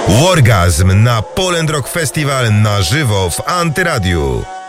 Wargazm na Poland Rock Festival na żywo w Antyradiu.